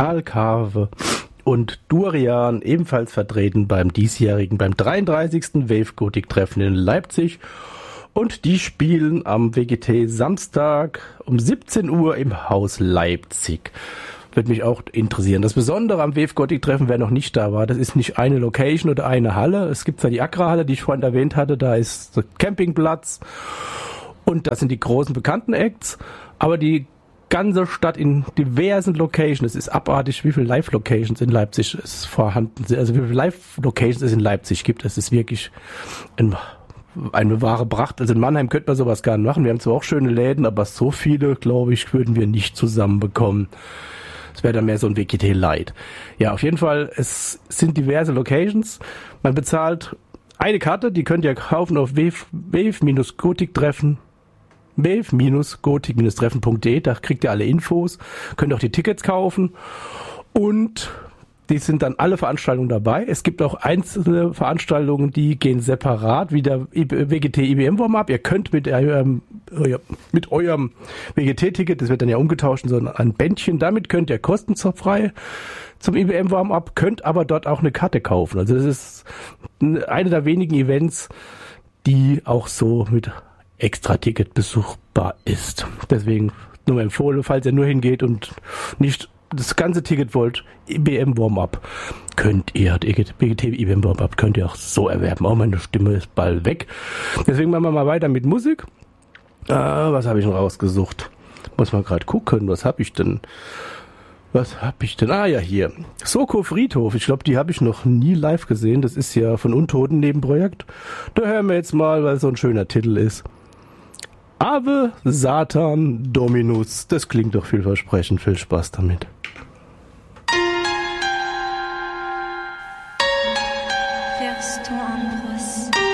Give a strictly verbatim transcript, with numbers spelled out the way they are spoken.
Karl Kave und Durian ebenfalls vertreten beim diesjährigen, beim dreiunddreißigsten Wave Gothic Treffen in Leipzig. Und die spielen am W G T Samstag um siebzehn Uhr im Haus Leipzig. Würde mich auch interessieren. Das Besondere am Wave Gothic Treffen, wer noch nicht da war, das ist nicht eine Location oder eine Halle. Es gibt zwar die Agra-Halle, die ich vorhin erwähnt hatte, da ist der Campingplatz und das sind die großen bekannten Acts, aber die ganze Stadt in diversen Locations. Es ist abartig, wie viele Live-Locations in Leipzig es vorhanden sind. Also wie viele Live-Locations es in Leipzig gibt. Es ist wirklich ein eine wahre Pracht. Also in Mannheim könnte man sowas gar nicht machen. Wir haben zwar auch schöne Läden, aber so viele, glaube ich, würden wir nicht zusammenbekommen. Es wäre dann mehr so ein W G T Light. Ja, auf jeden Fall, es sind diverse Locations. Man bezahlt eine Karte, die könnt ihr kaufen auf wave-gothic-treffen, wave-gothic-treffen punkt de. Da kriegt ihr alle Infos, könnt auch die Tickets kaufen und die sind dann alle Veranstaltungen dabei. Es gibt auch einzelne Veranstaltungen, die gehen separat, wie der W G T I B M Warm-Up. Ihr könnt mit eurem, mit eurem W G T-Ticket, das wird dann ja umgetauscht in so ein Bändchen, damit könnt ihr kostenfrei zum I B M Warm-Up, könnt aber dort auch eine Karte kaufen. Also das ist eine der wenigen Events, die auch so mit Extra-Ticket besuchbar ist. Deswegen nur mal empfohlen, falls ihr nur hingeht und nicht das ganze Ticket wollt, I B M Warm-Up, könnt ihr, W G T I B M Warm-Up könnt ihr auch so erwerben. Oh, meine Stimme ist bald weg. Deswegen machen wir mal weiter mit Musik. Äh, was habe ich denn rausgesucht? Muss mal gerade gucken, was habe ich denn? Was habe ich denn? Ah ja, hier. Soko Friedhof. Ich glaube, die habe ich noch nie live gesehen. Das ist ja von Untoten Nebenprojekt. Da hören wir jetzt mal, weil es so ein schöner Titel ist. Ave Satan Dominus. Das klingt doch vielversprechend. Viel Spaß damit. Vers ton Ambros.